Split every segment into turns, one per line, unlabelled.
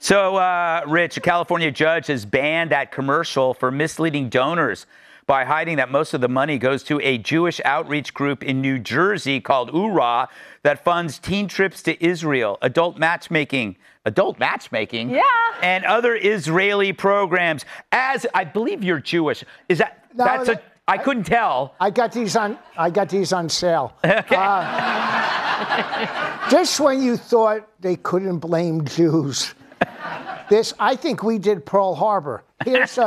So, Rich, a California judge has banned that commercial for misleading donors by hiding that most of the money goes to a Jewish outreach group in New Jersey called URA that funds teen trips to Israel, adult matchmaking,
Yeah.
and other Israeli programs. As I believe you're Jewish. Is that I couldn't tell.
I got these on sale. Just when you thought they couldn't blame Jews. I think we did Pearl Harbor. Here's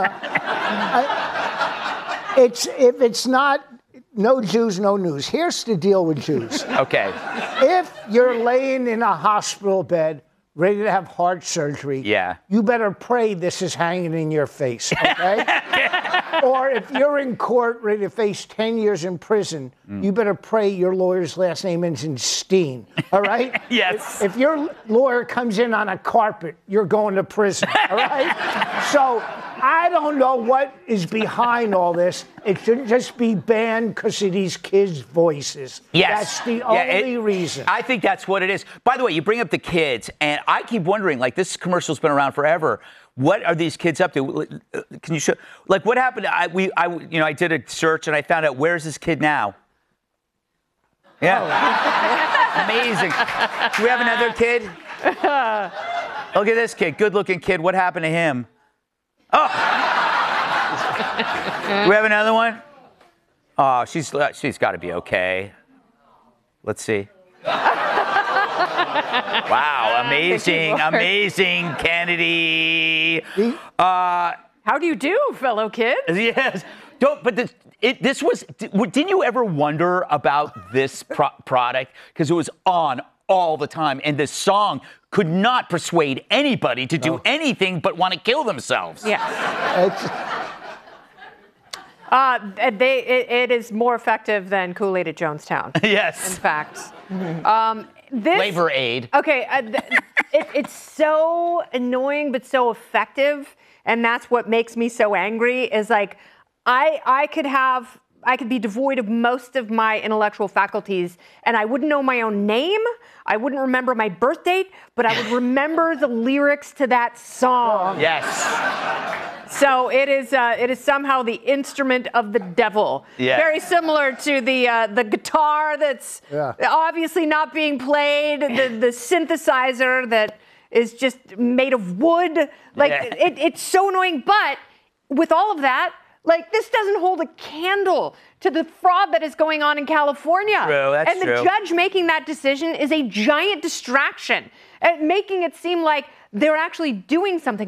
if it's not no Jews, no news. Here's the deal with Jews.
Okay.
If you're laying in a hospital bed ready to have heart surgery, you better pray this is hanging in your face, okay? Or if you're in court ready to face 10 years in prison, you better pray your lawyer's last name ends in Steen, all right?
Yes.
If your lawyer comes in on a carpet, you're going to prison, all right? So I don't know what is behind all this. It should just be banned because of these kids' voices.
Yes.
That's the only reason.
I think that's what it is. By the way, you bring up the kids, and I keep wondering, like, this commercial's been around forever. What are these kids up to? Can you show, like, what happened? I did a search and I found out, where's this kid now? Yeah. Oh. Amazing. Do we have another kid? Look at this kid, good-looking kid. What happened to him? Oh. Do we have another one? Oh, she's got to be okay. Let's see. Wow, amazing, Kennedy.
How do you do, fellow kid?
Yes. Didn't you ever wonder about this product? Because it was on all the time, and this song could not persuade anybody to do anything but want to kill themselves.
Yeah. It is more effective than Kool-Aid at Jonestown.
Yes.
In fact.
Flavor Aid.
Okay, it's so annoying but so effective, and that's what makes me so angry. Is like, I could be devoid of most of my intellectual faculties, and I wouldn't know my own name. I wouldn't remember my birth date, but I would remember the lyrics to that song.
Yes.
So it is somehow the instrument of the devil.
Yeah.
Very similar to the guitar that's obviously not being played, the synthesizer that is just made of wood. Like, it's so annoying. But with all of that, like, this doesn't hold a candle to the fraud that is going on in California.
True, that's
and the judge making that decision is a giant distraction, and making it seem like they're actually doing something